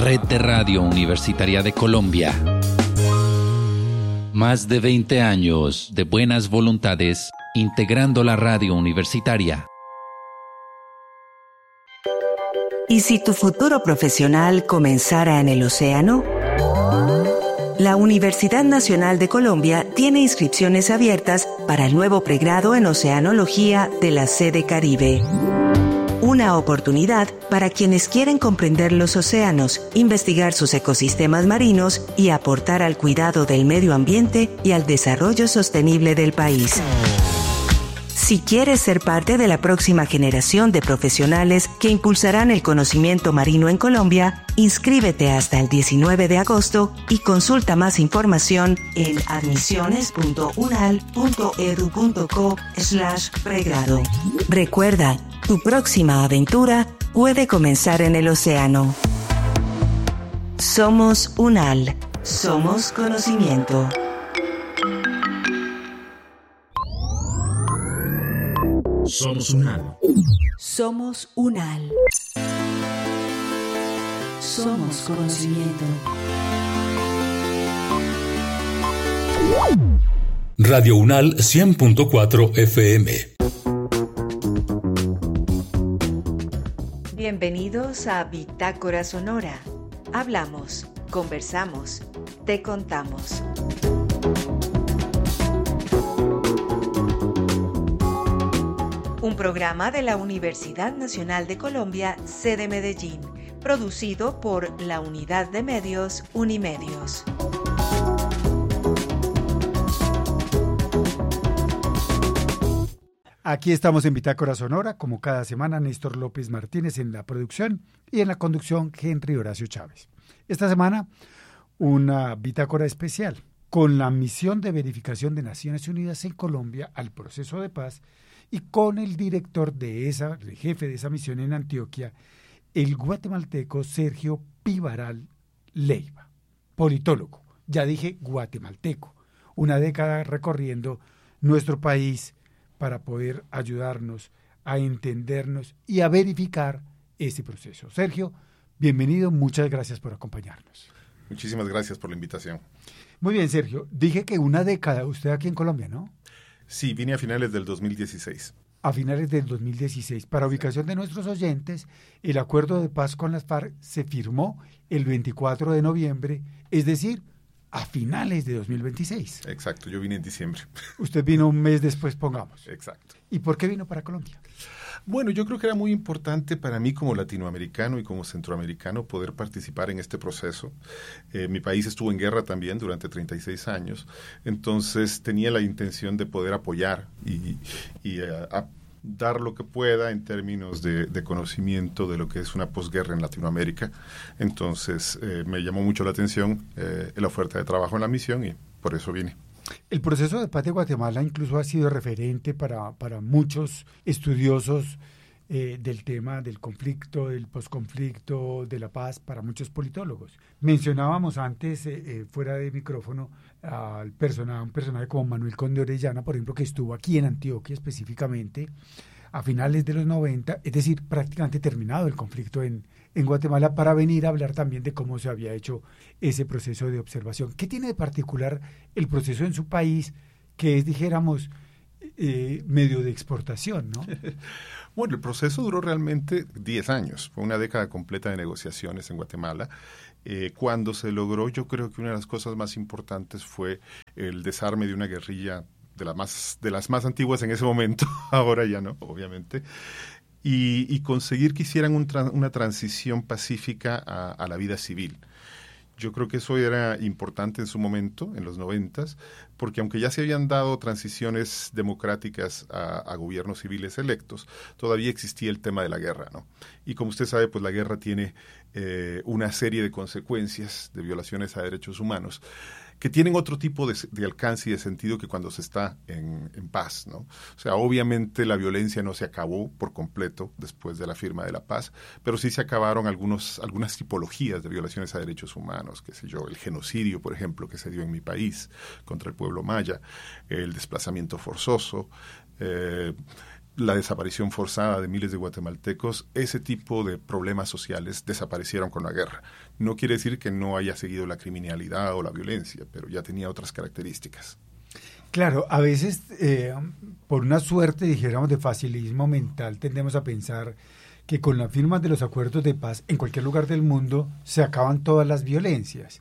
Red de Radio Universitaria de Colombia. Más de 20 años de buenas voluntades integrando la radio universitaria. ¿Y si tu futuro profesional comenzara en el océano? La Universidad Nacional de Colombia tiene inscripciones abiertas para el nuevo pregrado en Oceanología de la sede Caribe. Una oportunidad para quienes quieren comprender los océanos, investigar sus ecosistemas marinos y aportar al cuidado del medio ambiente y al desarrollo sostenible del país. Si quieres ser parte de la próxima generación de profesionales que impulsarán el conocimiento marino en Colombia, inscríbete hasta el 19 de agosto y consulta más información en admisiones.unal.edu.co/pregrado. Recuerda, tu próxima aventura puede comenzar en el océano. Somos UNAL. Somos conocimiento. Somos UNAL. Somos UNAL. Somos conocimiento. Radio UNAL 100.4 FM. Bienvenidos a Bitácora Sonora. Hablamos, conversamos, te contamos. Un programa de la Universidad Nacional de Colombia, sede Medellín, producido por la Unidad de Medios Unimedios. Aquí estamos en Bitácora Sonora, como cada semana, Néstor López Martínez en la producción y en la conducción Henry Horacio Chávez. Esta semana, una bitácora especial con la misión de verificación de Naciones Unidas en Colombia al proceso de paz y con el director el jefe de esa misión en Antioquia, el guatemalteco Sergio Pivaral Leiva, politólogo, ya dije guatemalteco, una década recorriendo nuestro país para poder ayudarnos a entendernos y a verificar ese proceso. Sergio, bienvenido, muchas gracias por acompañarnos. Muchísimas gracias por la invitación. Muy bien, Sergio, dije que una década, usted aquí en Colombia, ¿no? Sí, vine a finales del 2016. A finales del 2016. Para ubicación de nuestros oyentes, el acuerdo de paz con las FARC se firmó el 24 de noviembre, es decir, a finales de 2026. Exacto, yo vine en diciembre. Usted vino un mes después, pongamos. Exacto. ¿Y por qué vino para Colombia? Bueno, yo creo que era muy importante para mí como latinoamericano y como centroamericano poder participar en este proceso. Mi país estuvo en guerra también durante 36 años, entonces tenía la intención de poder apoyar y dar lo que pueda en términos de conocimiento de lo que es una posguerra en Latinoamérica. Entonces me llamó mucho la atención la oferta de trabajo en la misión y por eso vine. El proceso de paz de Guatemala incluso ha sido referente para muchos estudiosos del tema del conflicto, del posconflicto, de la paz, para muchos politólogos. Mencionábamos antes, fuera de micrófono, un personaje como Manuel Conde Orellana, por ejemplo, que estuvo aquí en Antioquia específicamente a finales de los 90, es decir, prácticamente terminado el conflicto en Guatemala, para venir a hablar también de cómo se había hecho ese proceso de observación. ¿Qué tiene de particular el proceso en su país, que es, dijéramos, medio de exportación, ¿no? Bueno, el proceso duró realmente 10 años. Fue una década completa de negociaciones en Guatemala. Cuando se logró, yo creo que una de las cosas más importantes fue el desarme de una guerrilla de las más antiguas en ese momento, ahora ya no, obviamente, y conseguir que hicieran una transición pacífica a la vida civil. Yo creo que eso era importante en su momento, en los 90s, porque aunque ya se habían dado transiciones democráticas a gobiernos civiles electos, todavía existía el tema de la guerra, ¿no? Y como usted sabe, pues la guerra tiene una serie de consecuencias de violaciones a derechos humanos que tienen otro tipo de alcance y de sentido que cuando se está en paz, ¿no? O sea, obviamente la violencia no se acabó por completo después de la firma de la paz, pero sí se acabaron algunas tipologías de violaciones a derechos humanos, qué sé yo, el genocidio, por ejemplo, que se dio en mi país contra el pueblo maya, el desplazamiento forzoso, la desaparición forzada de miles de guatemaltecos, ese tipo de problemas sociales desaparecieron con la guerra. No quiere decir que no haya seguido la criminalidad o la violencia, pero ya tenía otras características. Claro, a veces por una suerte, dijéramos, de facilismo mental, tendemos a pensar que con la firma de los acuerdos de paz en cualquier lugar del mundo se acaban todas las violencias,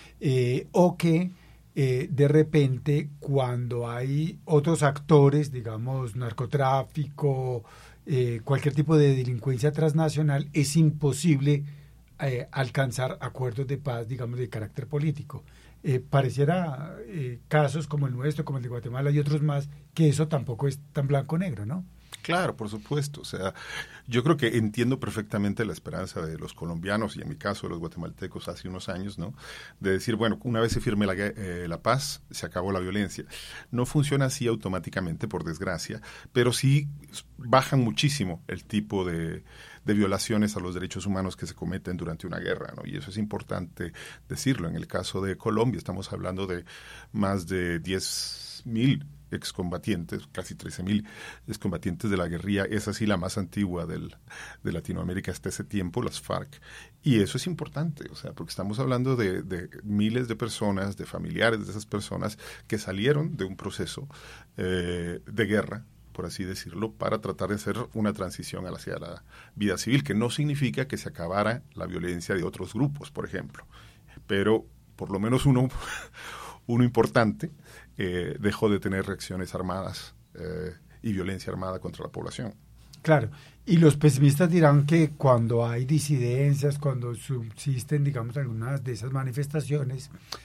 o que de repente cuando hay otros actores, digamos narcotráfico, cualquier tipo de delincuencia transnacional, es imposible alcanzar acuerdos de paz, digamos, de carácter político. Pareciera casos como el nuestro, como el de Guatemala y otros más, que eso tampoco es tan blanco-negro, ¿no? Claro, por supuesto. O sea, yo creo que entiendo perfectamente la esperanza de los colombianos y en mi caso de los guatemaltecos hace unos años, ¿no? De decir, bueno, una vez se firme la paz, se acabó la violencia. No funciona así automáticamente, por desgracia, pero sí bajan muchísimo el tipo de violaciones a los derechos humanos que se cometen durante una guerra, ¿no? Y eso es importante decirlo. En el caso de Colombia estamos hablando de más de 10.000 excombatientes, casi 13.000 excombatientes de la guerrilla, esa sí la más antigua de Latinoamérica hasta ese tiempo, las FARC, y eso es importante, o sea, porque estamos hablando de miles de personas, de familiares de esas personas que salieron de un proceso de guerra, por así decirlo, para tratar de hacer una transición hacia la vida civil, que no significa que se acabara la violencia de otros grupos, por ejemplo, pero por lo menos uno importante dejó de tener reacciones armadas y violencia armada contra la población. Claro, y los pesimistas dirán que cuando hay disidencias, cuando subsisten, digamos, algunas de esas manifestaciones,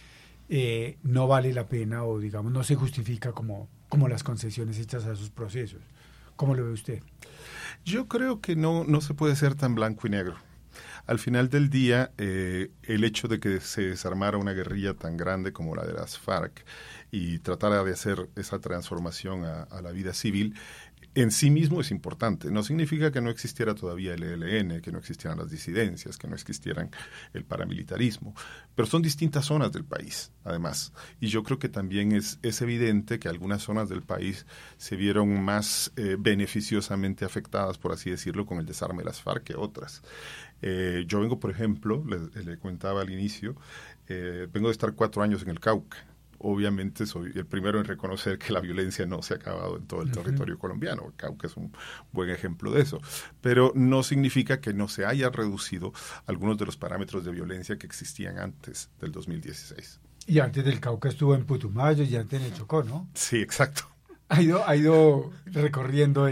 no vale la pena o, digamos, no se justifica como las concesiones hechas a esos procesos. ¿Cómo lo ve usted? Yo creo que no se puede ser tan blanco y negro. Al final del día, el hecho de que se desarmara una guerrilla tan grande como la de las FARC y tratara de hacer esa transformación a la vida civil, en sí mismo es importante. No significa que no existiera todavía el ELN, que no existieran las disidencias, que no existieran el paramilitarismo, pero son distintas zonas del país, además. Y yo creo que también es evidente que algunas zonas del país se vieron más beneficiosamente afectadas, por así decirlo, con el desarme de las FARC que otras. Yo vengo, por ejemplo, le comentaba al inicio, vengo de estar 4 años en el Cauca. Obviamente soy el primero en reconocer que la violencia no se ha acabado en todo el territorio colombiano. El Cauca es un buen ejemplo de eso. Pero no significa que no se haya reducido algunos de los parámetros de violencia que existían antes del 2016. Y antes del Cauca estuvo en Putumayo y antes en el Chocó, ¿no? Sí, exacto. Ha ido recorriendo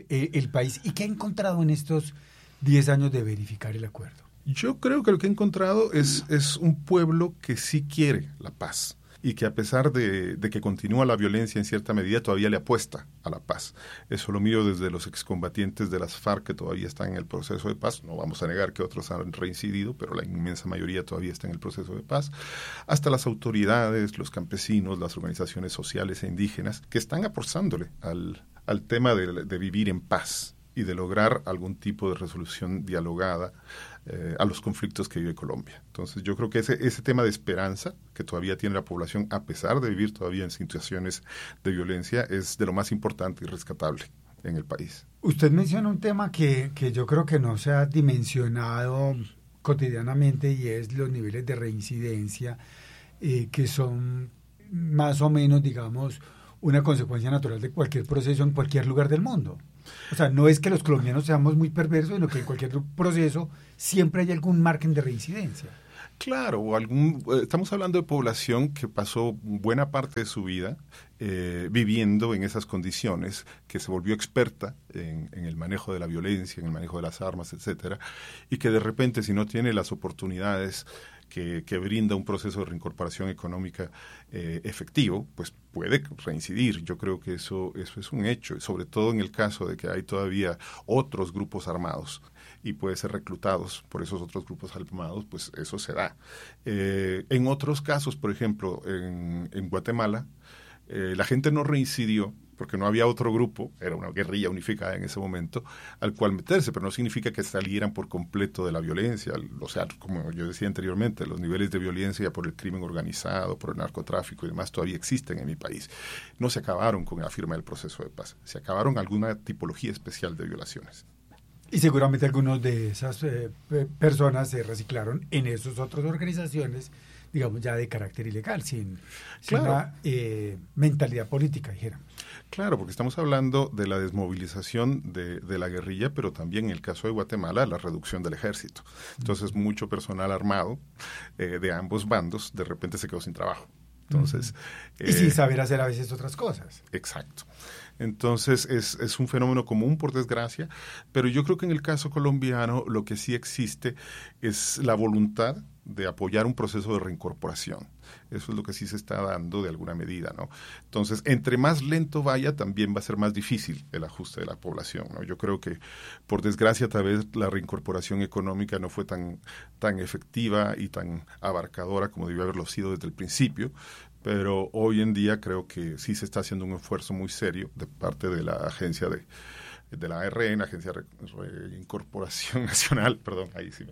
el país. ¿Y qué ha encontrado en estos 10 años de verificar el acuerdo? Yo creo que lo que he encontrado es un pueblo que sí quiere la paz y que a pesar de que continúa la violencia en cierta medida, todavía le apuesta a la paz. Eso lo miro desde los excombatientes de las FARC que todavía están en el proceso de paz. No vamos a negar que otros han reincidido, pero la inmensa mayoría todavía está en el proceso de paz. Hasta las autoridades, los campesinos, las organizaciones sociales e indígenas que están apostándole al tema de vivir en paz y de lograr algún tipo de resolución dialogada a los conflictos que vive Colombia. Entonces yo creo que ese tema de esperanza que todavía tiene la población, a pesar de vivir todavía en situaciones de violencia, es de lo más importante y rescatable en el país. Usted menciona un tema que yo creo que no se ha dimensionado cotidianamente y es los niveles de reincidencia que son más o menos, digamos, una consecuencia natural de cualquier proceso en cualquier lugar del mundo. O sea, no es que los colombianos seamos muy perversos, sino que en cualquier proceso siempre hay algún margen de reincidencia. Claro, estamos hablando de población que pasó buena parte de su vida viviendo en esas condiciones, que se volvió experta en el manejo de la violencia, en el manejo de las armas, etcétera, y que de repente, si no tiene las oportunidades que brinda un proceso de reincorporación económica efectivo, pues puede reincidir. Yo creo que eso es un hecho, sobre todo en el caso de que hay todavía otros grupos armados y puede ser reclutados por esos otros grupos armados, pues eso se da. En otros casos, por ejemplo, en Guatemala, la gente no reincidió porque no había otro grupo, era una guerrilla unificada en ese momento, al cual meterse, pero no significa que salieran por completo de la violencia. O sea, como yo decía anteriormente, los niveles de violencia por el crimen organizado, por el narcotráfico y demás todavía existen en mi país. No se acabaron con la firma del proceso de paz, se acabaron alguna tipología especial de violaciones. Y seguramente algunos de esas personas se reciclaron en esas otras organizaciones, digamos, ya de carácter ilegal, sin una mentalidad política, dijéramos. Claro, porque estamos hablando de la desmovilización de la guerrilla, pero también en el caso de Guatemala, la reducción del ejército. Entonces, mucho personal armado de ambos bandos de repente se quedó sin trabajo. Entonces, y sin saber hacer a veces otras cosas. Exacto. Entonces, es un fenómeno común, por desgracia, pero yo creo que en el caso colombiano lo que sí existe es la voluntad de apoyar un proceso de reincorporación. Eso es lo que sí se está dando de alguna medida, ¿no? Entonces, entre más lento vaya, también va a ser más difícil el ajuste de la población, ¿no? Yo creo que, por desgracia, tal vez la reincorporación económica no fue tan efectiva y tan abarcadora como debió haberlo sido desde el principio, pero hoy en día creo que sí se está haciendo un esfuerzo muy serio de parte de la agencia de la ARN, Agencia de Reincorporación Nacional, perdón, ahí sí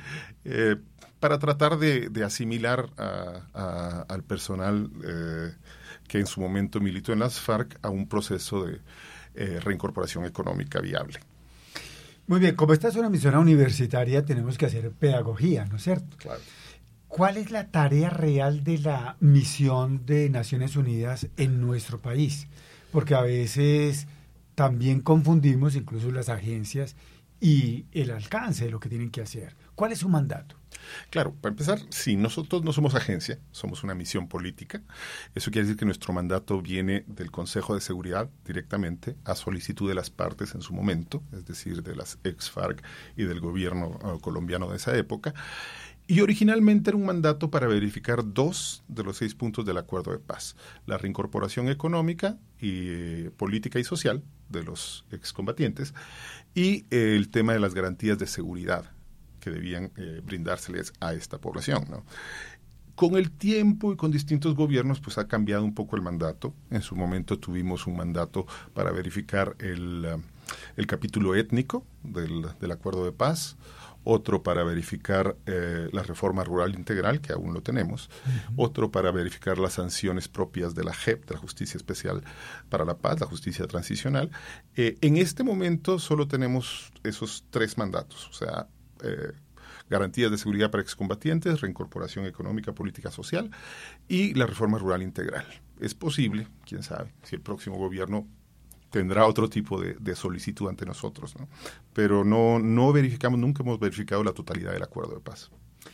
para tratar de asimilar al personal que en su momento militó en las FARC a un proceso de reincorporación económica viable. Muy bien, como esta es una misión universitaria, tenemos que hacer pedagogía, ¿no es cierto? Claro. ¿Cuál es la tarea real de la misión de Naciones Unidas en nuestro país? Porque a veces también confundimos incluso las agencias y el alcance de lo que tienen que hacer. ¿Cuál es su mandato? Claro, para empezar, sí, nosotros no somos agencia, somos una misión política. Eso quiere decir que nuestro mandato viene del Consejo de Seguridad directamente a solicitud de las partes en su momento, es decir, de las ex-FARC y del gobierno colombiano de esa época. Y originalmente era un mandato para verificar 2 de los 6 puntos del acuerdo de paz: la reincorporación económica y política y social de los excombatientes y el tema de las garantías de seguridad que debían brindárseles a esta población, ¿no? Con el tiempo y con distintos gobiernos, pues ha cambiado un poco el mandato. En su momento tuvimos un mandato para verificar el capítulo étnico del acuerdo de paz, otro para verificar la reforma rural integral, que aún lo tenemos, otro para verificar las sanciones propias de la JEP, de la Justicia Especial para la Paz, la Justicia Transicional. En este momento solo tenemos esos 3 mandatos, o sea, garantías de seguridad para excombatientes, reincorporación económica, política, social y la reforma rural integral. Es posible, quién sabe, si el próximo gobierno tendrá otro tipo de solicitud ante nosotros, ¿no? Pero no verificamos, nunca hemos verificado la totalidad del acuerdo de paz.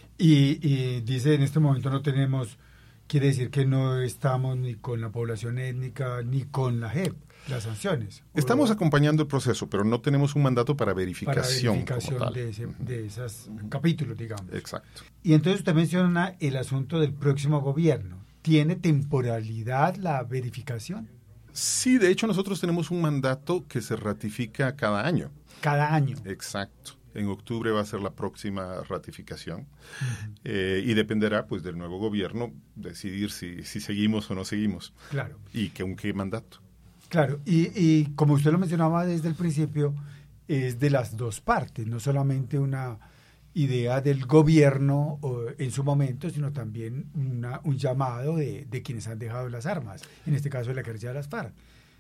Y dice, en este momento no tenemos, quiere decir que no estamos ni con la población étnica ni con la JEP, las sanciones. Estamos acompañando el proceso, pero no tenemos un mandato para verificación como tal. De esos capítulos, digamos. Exacto. Y entonces usted menciona el asunto del próximo gobierno. ¿Tiene temporalidad la verificación? Sí, de hecho nosotros tenemos un mandato que se ratifica cada año. Cada año. Exacto. En octubre va a ser la próxima ratificación y dependerá pues del nuevo gobierno decidir si seguimos o no seguimos. Claro. Y con qué mandato. Claro, y como usted lo mencionaba desde el principio, es de las dos partes, no solamente una idea del gobierno en su momento, sino también un llamado de quienes han dejado las armas, en este caso de la guerrilla de las FARC.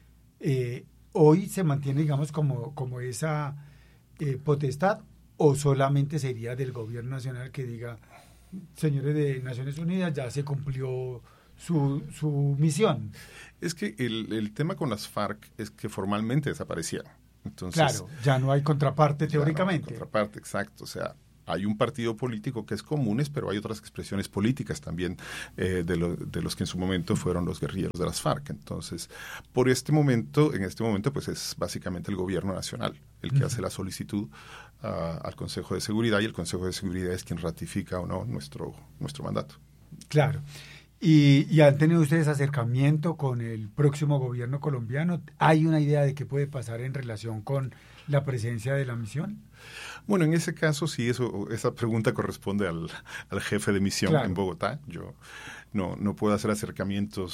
Hoy se mantiene, digamos, como esa potestad, o solamente sería del gobierno nacional que diga, señores de Naciones Unidas, ya se cumplió su misión. Es que el tema con las FARC es que formalmente desaparecieron. Entonces, claro, ya no hay contraparte teóricamente. No hay contraparte, exacto. O sea, hay un partido político que es comunes, pero hay otras expresiones políticas también de los que en su momento fueron los guerrilleros de las FARC. Entonces, en este momento, pues es básicamente el gobierno nacional el que hace la solicitud al Consejo de Seguridad, y el Consejo de Seguridad es quien ratifica o no nuestro mandato. Claro. ¿Y han tenido ustedes acercamiento con el próximo gobierno colombiano? ¿Hay una idea de qué puede pasar en relación con la presencia de la misión? Bueno, en ese caso sí, esa pregunta corresponde al jefe de misión, claro, en Bogotá. Yo no puedo hacer acercamientos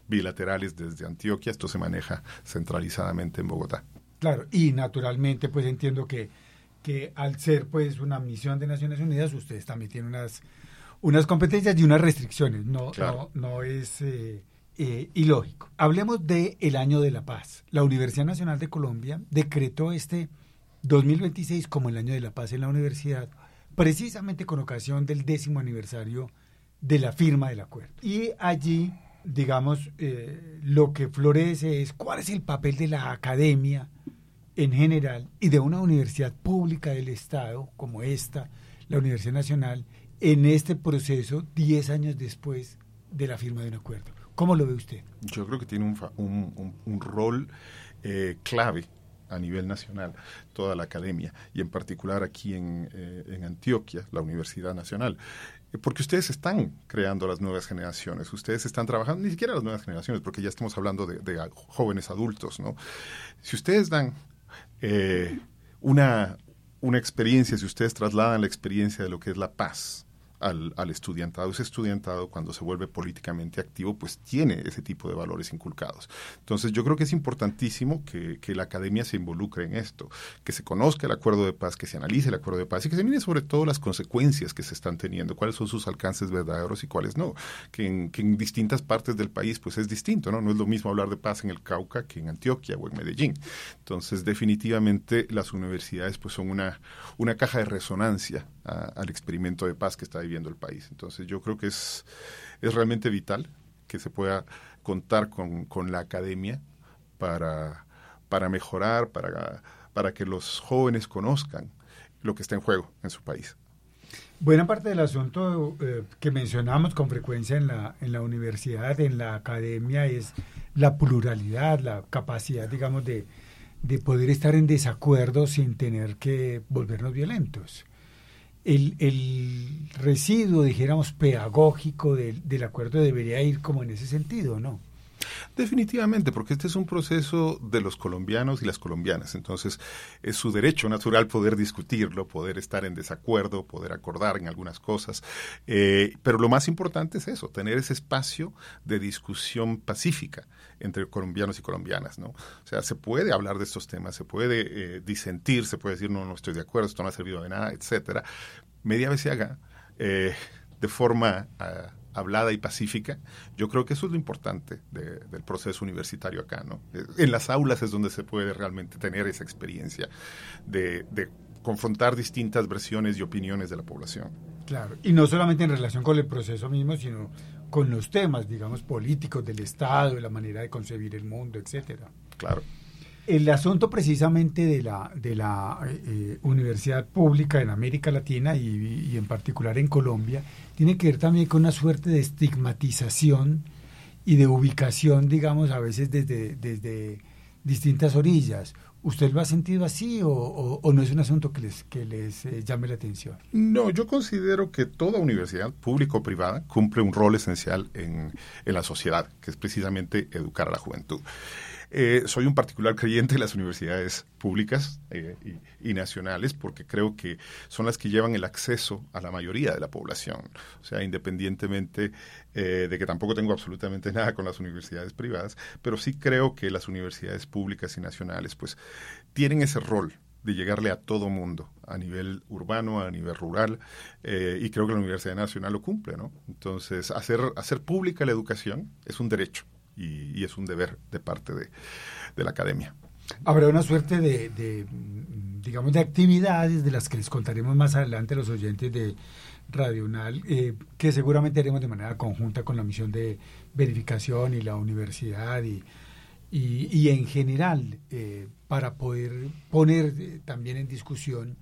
bilaterales desde Antioquia. Esto se maneja centralizadamente en Bogotá. Claro, y naturalmente pues entiendo que al ser pues una misión de Naciones Unidas, ustedes también tienen unas competencias y unas restricciones, Claro. no es ilógico. Hablemos del Año de la Paz. La Universidad Nacional de Colombia decretó este 2026 como el Año de la Paz en la universidad, precisamente con ocasión del 10º aniversario de la firma del acuerdo. Y allí, digamos, lo que florece es cuál es el papel de la academia en general y de una universidad pública del Estado como esta, la Universidad Nacional, en este proceso 10 años después de la firma de un acuerdo. ¿Cómo lo ve usted? Yo creo que tiene un rol clave a nivel nacional, toda la academia, y en particular aquí en Antioquia, la Universidad Nacional. Porque ustedes están creando las nuevas generaciones, ustedes están trabajando, ni siquiera las nuevas generaciones, porque ya estamos hablando de jóvenes adultos, ¿no? Si ustedes dan una experiencia, si ustedes trasladan la experiencia de lo que es la paz al estudiantado, ese estudiantado cuando se vuelve políticamente activo, pues tiene ese tipo de valores inculcados. Entonces yo creo que es importantísimo que la academia se involucre en esto, que se conozca el acuerdo de paz, que se analice el acuerdo de paz y que se mire sobre todo las consecuencias que se están teniendo, cuáles son sus alcances verdaderos y cuáles no, que en distintas partes del país pues es distinto, ¿no? No es lo mismo hablar de paz en el Cauca que en Antioquia o en Medellín. Entonces definitivamente las universidades pues son una caja de resonancia al experimento de paz que está viviendo el país. Entonces yo creo que es realmente vital que se pueda contar con la academia para mejorar, para que los jóvenes conozcan lo que está en juego en su país. Buena parte del asunto que mencionamos con frecuencia en la universidad, en la academia, es la pluralidad, la capacidad, digamos, de poder estar en desacuerdo sin tener que volvernos violentos. El residuo, dijéramos, pedagógico del acuerdo debería ir como en ese sentido, ¿no? Definitivamente, porque este es un proceso de los colombianos y las colombianas, entonces es su derecho natural poder discutirlo, poder estar en desacuerdo, poder acordar en algunas cosas, pero lo más importante es eso, tener ese espacio de discusión pacífica entre colombianos y colombianas, ¿no? O sea, se puede hablar de estos temas, se puede disentir, se puede decir no estoy de acuerdo, esto no ha servido de nada, etcétera. Media vez se haga de forma hablada y pacífica. Yo creo que eso es lo importante del proceso universitario acá, ¿no? En las aulas es donde se puede realmente tener esa experiencia de confrontar distintas versiones y opiniones de la población. Claro, y no solamente en relación con el proceso mismo, sino con los temas, digamos, políticos del Estado, de la manera de concebir el mundo, etcétera. Claro. El asunto precisamente de la universidad pública en América Latina y en particular en Colombia tiene que ver también con una suerte de estigmatización y de ubicación, digamos, a veces desde distintas orillas. ¿Usted lo ha sentido así o no es un asunto que les llame la atención? No, yo considero que toda universidad, pública o privada, cumple un rol esencial en la sociedad, que es precisamente educar a la juventud. Soy un particular creyente de las universidades públicas y nacionales porque creo que son las que llevan el acceso a la mayoría de la población. O sea, independientemente de que tampoco tengo absolutamente nada con las universidades privadas, pero sí creo que las universidades públicas y nacionales pues tienen ese rol de llegarle a todo mundo, a nivel urbano, a nivel rural, y creo que la Universidad Nacional lo cumple, ¿no? Entonces, hacer pública la educación es un derecho. Y es un deber de parte de la academia. Habrá una suerte digamos, de actividades de las que les contaremos más adelante a los oyentes de Radio UNAL, que seguramente haremos de manera conjunta con la misión de verificación y la universidad y en general para poder poner también en discusión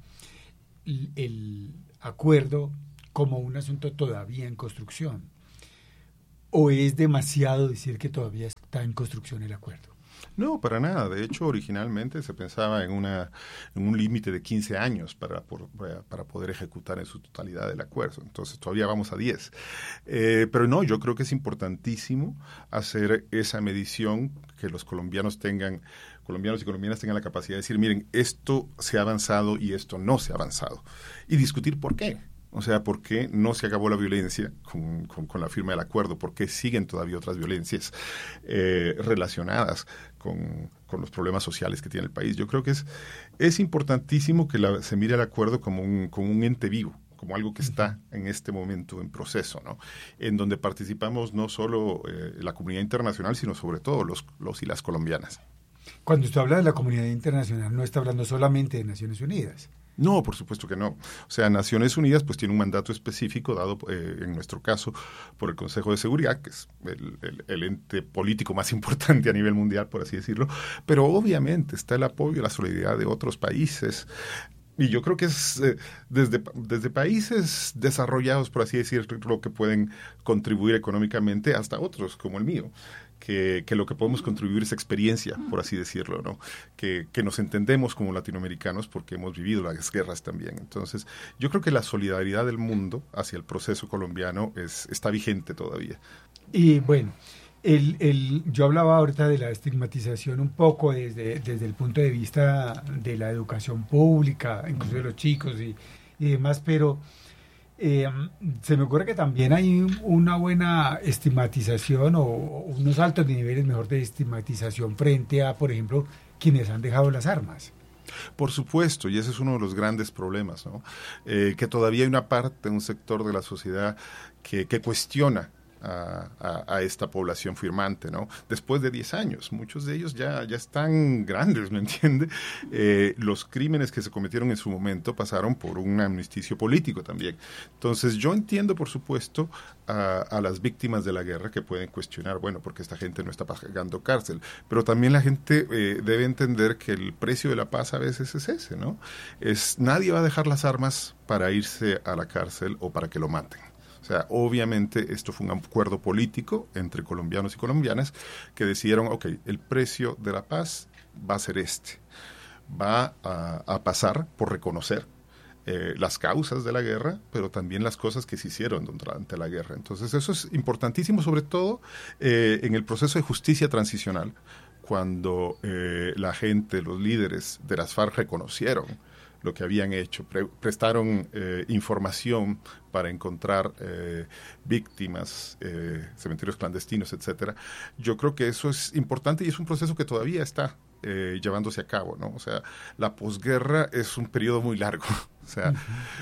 el acuerdo como un asunto todavía en construcción. ¿O es demasiado decir que todavía está en construcción el acuerdo? No, para nada. De hecho, originalmente se pensaba en un límite de 15 años para poder ejecutar en su totalidad el acuerdo. Entonces, todavía vamos a 10. Pero no, yo creo que es importantísimo hacer esa medición, que los colombianos y colombianas tengan la capacidad de decir, miren, esto se ha avanzado y esto no se ha avanzado. Y discutir por qué. O sea, ¿por qué no se acabó la violencia con la firma del acuerdo? ¿Por qué siguen todavía otras violencias relacionadas con los problemas sociales que tiene el país? Yo creo que es importantísimo que se mire el acuerdo como un ente vivo, como algo que está en este momento en proceso, ¿no? En donde participamos no solo la comunidad internacional, sino sobre todo los y las colombianas. Cuando usted habla de la comunidad internacional, no está hablando solamente de Naciones Unidas. No, por supuesto que no. O sea, Naciones Unidas pues tiene un mandato específico dado, en nuestro caso, por el Consejo de Seguridad, que es el ente político más importante a nivel mundial, por así decirlo. Pero obviamente está el apoyo y la solidaridad de otros países. Y yo creo que es desde países desarrollados, por así decirlo, que pueden contribuir económicamente, hasta otros, como el mío. Que lo que podemos contribuir es experiencia, por así decirlo, ¿no? Que nos entendemos como latinoamericanos porque hemos vivido las guerras también. Entonces, yo creo que la solidaridad del mundo hacia el proceso colombiano está vigente todavía. Y bueno, yo hablaba ahorita de la estigmatización un poco desde el punto de vista de la educación pública, incluso de los chicos y demás, pero se me ocurre que también hay una buena estigmatización o unos altos niveles mejor de estigmatización frente a, por ejemplo, quienes han dejado las armas. Por supuesto, y ese es uno de los grandes problemas, ¿no? Que todavía hay una parte, un sector de la sociedad que cuestiona a esta población firmante, ¿no? Después de 10 años, muchos de ellos ya están grandes, ¿me entiende? Los crímenes que se cometieron en su momento pasaron por un amnisticio político también. Entonces, yo entiendo, por supuesto, a las víctimas de la guerra que pueden cuestionar, bueno, porque esta gente no está pagando cárcel, pero también la gente debe entender que el precio de la paz a veces es ese, ¿no? Nadie va a dejar las armas para irse a la cárcel o para que lo maten. O sea, obviamente esto fue un acuerdo político entre colombianos y colombianas que decidieron, ok, el precio de la paz va a ser va a pasar por reconocer las causas de la guerra, pero también las cosas que se hicieron durante la guerra. Entonces eso es importantísimo, sobre todo en el proceso de justicia transicional, cuando la gente, los líderes de las FARC reconocieron lo que habían hecho, prestaron información para encontrar víctimas, cementerios clandestinos, etcétera. Yo creo que eso es importante y es un proceso que todavía está llevándose a cabo, ¿no? O sea, la posguerra es un periodo muy largo. O sea,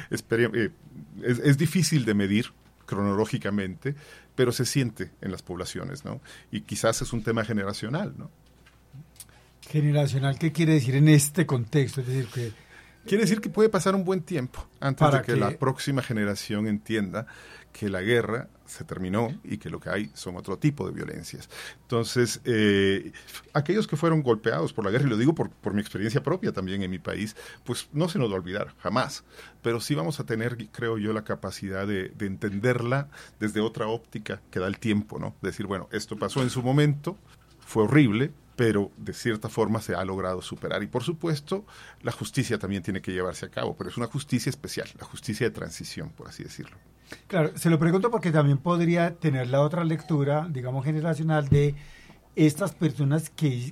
es difícil de medir cronológicamente, pero se siente en las poblaciones, ¿no? Y quizás es un tema generacional, ¿no? ¿Generacional qué quiere decir en este contexto? Es decir, que quiere decir que puede pasar un buen tiempo antes de que la próxima generación entienda que la guerra se terminó y que lo que hay son otro tipo de violencias. Entonces, aquellos que fueron golpeados por la guerra, y lo digo por mi experiencia propia también en mi país, pues no se nos va a olvidar, jamás. Pero sí vamos a tener, creo yo, la capacidad de entenderla desde otra óptica que da el tiempo, ¿no? Decir, bueno, esto pasó en su momento, fue horrible, pero de cierta forma se ha logrado superar. Y por supuesto, la justicia también tiene que llevarse a cabo, pero es una justicia especial, la justicia de transición, por así decirlo. Claro, se lo pregunto porque también podría tener la otra lectura, digamos, generacional de estas personas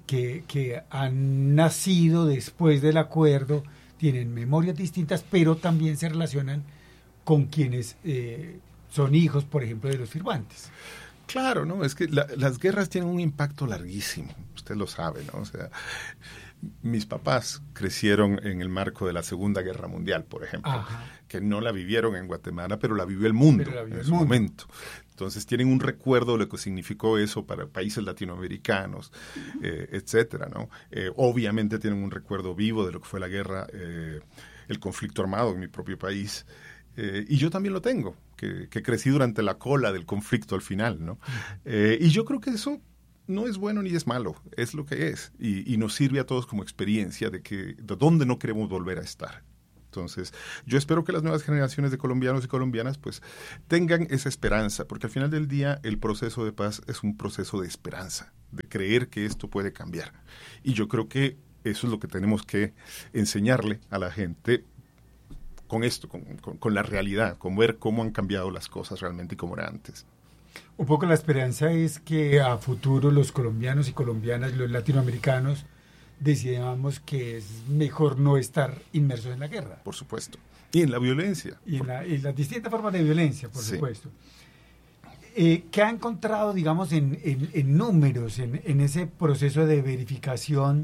que han nacido después del acuerdo, tienen memorias distintas, pero también se relacionan con quienes son hijos, por ejemplo, de los firmantes. Claro, ¿no? Es que las guerras tienen un impacto larguísimo, usted lo sabe, ¿no? O sea, mis papás crecieron en el marco de la Segunda Guerra Mundial, por ejemplo, ajá, que no la vivieron en Guatemala, pero la vivió el mundo en su momento. Entonces tienen un recuerdo de lo que significó eso para países latinoamericanos, etcétera, ¿no? Obviamente tienen un recuerdo vivo de lo que fue la guerra, el conflicto armado en mi propio país. Y yo también lo tengo, que crecí durante la cola del conflicto al final, ¿no? Y yo creo que eso no es bueno ni es malo, es lo que es. Y nos sirve a todos como experiencia de dónde no queremos volver a estar. Entonces, yo espero que las nuevas generaciones de colombianos y colombianas pues tengan esa esperanza, porque al final del día el proceso de paz es un proceso de esperanza, de creer que esto puede cambiar. Y yo creo que eso es lo que tenemos que enseñarle a la gente con esto, con la realidad, con ver cómo han cambiado las cosas realmente y cómo era antes. Un poco la esperanza es que a futuro los colombianos y colombianas, los latinoamericanos, decidamos que es mejor no estar inmersos en la guerra. Por supuesto. Y en la violencia. Y en las distintas formas de violencia, por supuesto. ¿Qué ha encontrado, digamos, en números, en ese proceso de verificación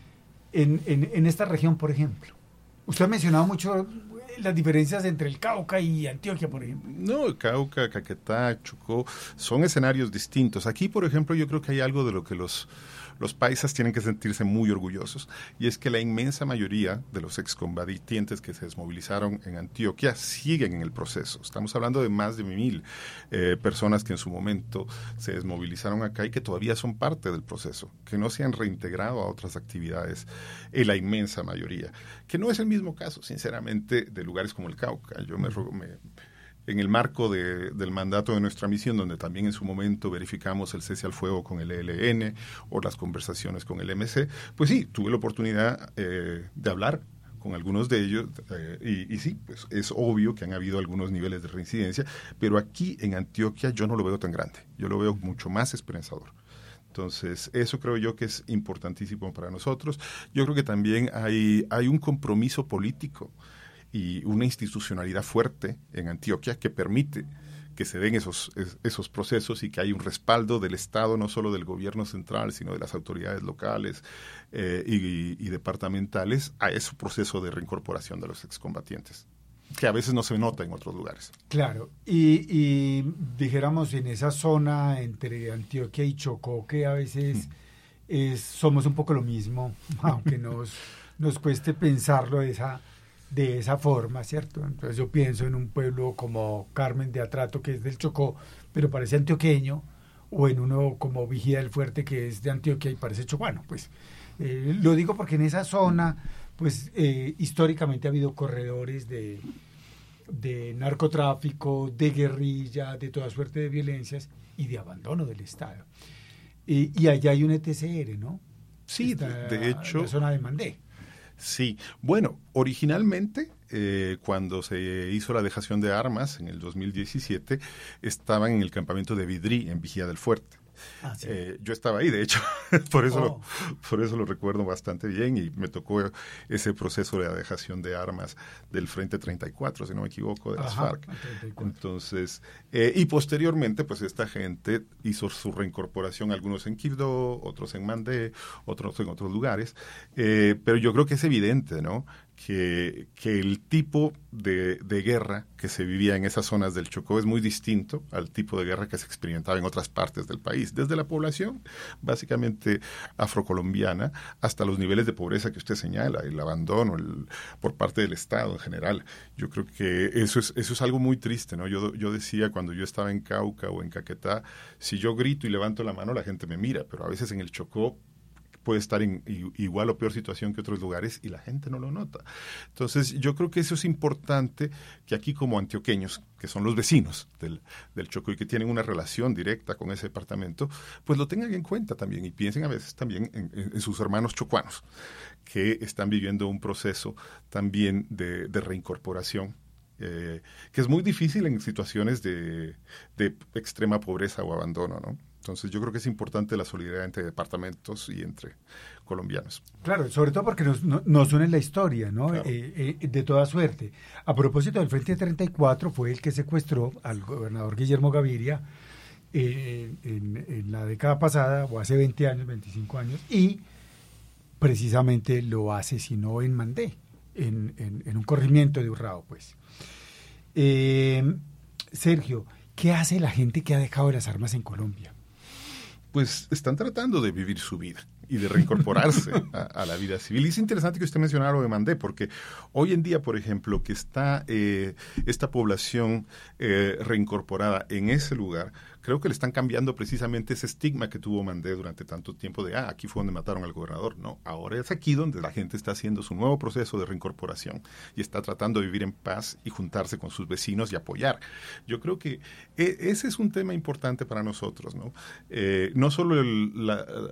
en esta región, por ejemplo? Usted ha mencionado mucho las diferencias entre el Cauca y Antioquia, por ejemplo. No, el Cauca, Caquetá, Chocó, son escenarios distintos. Aquí, por ejemplo, yo creo que hay algo de lo que los paisas tienen que sentirse muy orgullosos, y es que la inmensa mayoría de los excombatientes que se desmovilizaron en Antioquia siguen en el proceso. Estamos hablando de más de 1,000 personas que en su momento se desmovilizaron acá y que todavía son parte del proceso, que no se han reintegrado a otras actividades, la inmensa mayoría, que no es el mismo caso, sinceramente, de lugares como el Cauca. Yo en el marco del mandato de nuestra misión, donde también en su momento verificamos el cese al fuego con el ELN o las conversaciones con el MC, pues sí, tuve la oportunidad de hablar con algunos de ellos y sí, pues es obvio que han habido algunos niveles de reincidencia, pero aquí en Antioquia yo no lo veo tan grande, yo lo veo mucho más esperanzador. Entonces, eso creo yo que es importantísimo para nosotros. Yo creo que también hay un compromiso político y una institucionalidad fuerte en Antioquia que permite que se den esos procesos y que hay un respaldo del Estado, no solo del gobierno central, sino de las autoridades locales y departamentales a ese proceso de reincorporación de los excombatientes, que a veces no se nota en otros lugares. Claro, y dijéramos en esa zona entre Antioquia y Chocó, que a veces somos un poco lo mismo, aunque nos cueste pensarlo de esa forma, ¿cierto? Entonces yo pienso en un pueblo como Carmen de Atrato, que es del Chocó, pero parece antioqueño, o en uno como Vigía del Fuerte, que es de Antioquia y parece chocuano. Pues lo digo porque en esa zona, pues históricamente ha habido corredores de narcotráfico, de guerrilla, de toda suerte de violencias y de abandono del Estado. Y allá hay un ETCR, ¿no? Sí, de hecho. La zona de Mandé. Sí, bueno, originalmente cuando se hizo la dejación de armas en el 2017 estaban en el campamento de Vidrí, en Vigía del Fuerte. Ah, sí. Yo estaba ahí, de hecho, por eso lo recuerdo bastante bien, y me tocó ese proceso de la dejación de armas del Frente 34, si no me equivoco, de las FARC. 34. Entonces, y posteriormente, pues esta gente hizo su reincorporación, algunos en Quibdó, otros en Mandé, otros en otros lugares, pero yo creo que es evidente, ¿no?, que el tipo de guerra que se vivía en esas zonas del Chocó es muy distinto al tipo de guerra que se experimentaba en otras partes del país, desde la población básicamente afrocolombiana hasta los niveles de pobreza que usted señala, el abandono por parte del Estado en general. Yo creo que eso es algo muy triste, ¿no? Yo decía cuando yo estaba en Cauca o en Caquetá, si yo grito y levanto la mano la gente me mira, pero a veces en el Chocó puede estar en igual o peor situación que otros lugares y la gente no lo nota. Entonces, yo creo que eso es importante, que aquí como antioqueños, que son los vecinos del Chocó y que tienen una relación directa con ese departamento, pues lo tengan en cuenta también y piensen a veces también en sus hermanos chocuanos, que están viviendo un proceso también de reincorporación, que es muy difícil en situaciones de extrema pobreza o abandono, ¿no? Entonces yo creo que es importante la solidaridad entre departamentos y entre colombianos. Claro, sobre todo porque nos une la historia, ¿no? Claro. De toda suerte. A propósito del Frente 34, fue el que secuestró al gobernador Guillermo Gaviria en la década pasada, o hace 20 años, 25 años, y precisamente lo asesinó en Mandé, en un corrimiento de Urrao, pues. Sergio, ¿qué hace la gente que ha dejado las armas en Colombia? Pues están tratando de vivir su vida y de reincorporarse a la vida civil. Y es interesante que usted mencionara lo de Mandé, porque hoy en día, por ejemplo, que está esta población reincorporada en ese lugar, creo que le están cambiando precisamente ese estigma que tuvo Mandé durante tanto tiempo de, aquí fue donde mataron al gobernador. No, ahora es aquí donde la gente está haciendo su nuevo proceso de reincorporación y está tratando de vivir en paz y juntarse con sus vecinos y apoyar. Yo creo que ese es un tema importante para nosotros, ¿no? No solo